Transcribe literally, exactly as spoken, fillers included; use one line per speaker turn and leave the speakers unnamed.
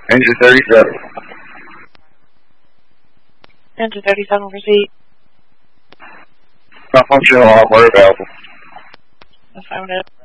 Engine thirty-seven.
Engine thirty-seven, proceed.
Not functional, hardware available.
Affirmative.